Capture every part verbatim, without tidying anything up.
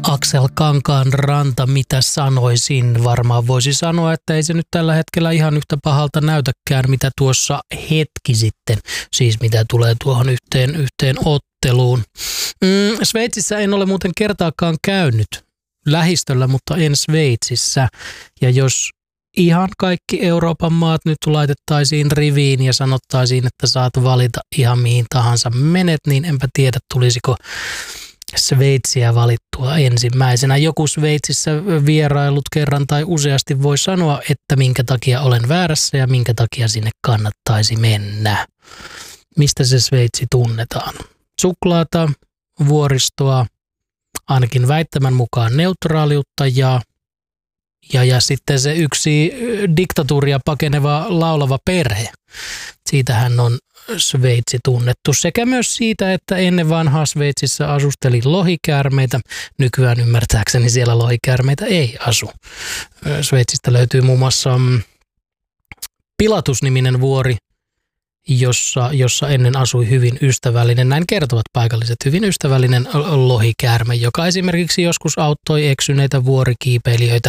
Aksel Kankaanranta, mitä sanoisin? Varmaan voisi sanoa, että ei se nyt tällä hetkellä ihan yhtä pahalta näytäkään, mitä tuossa hetki sitten, siis mitä tulee tuohon yhteen, yhteen otteluun. Mm, Sveitsissä en ole muuten kertaakaan käynyt lähistöllä, mutta en Sveitsissä. Ja jos ihan kaikki Euroopan maat nyt laitettaisiin riviin ja sanottaisiin, että saat valita ihan mihin tahansa menet, niin enpä tiedä, tulisiko Sveitsiä valittua ensimmäisenä. Joku Sveitsissä vierailut kerran tai useasti voi sanoa, että minkä takia olen väärässä ja minkä takia sinne kannattaisi mennä. Mistä se Sveitsi tunnetaan? Suklaata, vuoristoa, ainakin väittämän mukaan neutraaliutta ja, ja, ja sitten se yksi diktatuuria pakeneva laulava perhe. Siitähän on Sveitsi tunnettu sekä myös siitä, että ennen vanhaa Sveitsissä asusteli lohikäärmeitä. Nykyään ymmärtääkseni siellä lohikäärmeitä ei asu. Sveitsistä löytyy muun muassa Pilatus-niminen vuori, jossa, jossa ennen asui hyvin ystävällinen, näin kertovat paikalliset, hyvin ystävällinen lohikäärme, joka esimerkiksi joskus auttoi eksyneitä vuorikiipeilijöitä.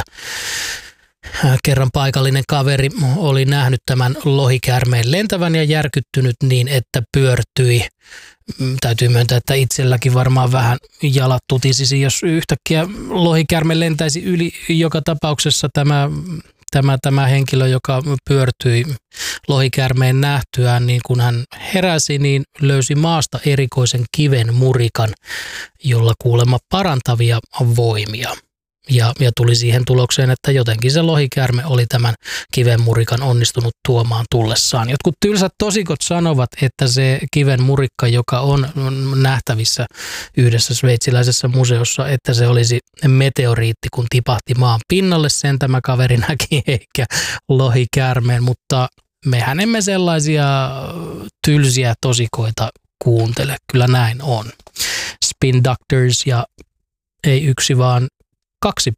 Kerran paikallinen kaveri oli nähnyt tämän lohikäärmeen lentävän ja järkyttynyt niin, että pyörtyi. Täytyy myöntää, että itselläkin varmaan vähän jalat tutisisi, jos yhtäkkiä lohikäärme lentäisi yli. Joka tapauksessa tämä, tämä, tämä henkilö, joka pyörtyi lohikäärmeen nähtyään, niin kun hän heräsi, niin löysi maasta erikoisen kiven murikan, jolla kuulemma parantavia voimia. Ja, ja tuli siihen tulokseen, että jotenkin se lohikäärme oli tämän kivenmurikan onnistunut tuomaan tullessaan. Jotkut tylsät tosikot sanovat, että se kivenmurikka, joka on nähtävissä yhdessä sveitsiläisessä museossa, että se olisi meteoriitti, kun tipahti maan pinnalle. Sen tämä kaveri näki, eikä lohikäärmeen, mutta mehän emme sellaisia tylsiä tosikoita kuuntele. Kyllä näin on. Spin Doctors ja ei yksi vaan kaksi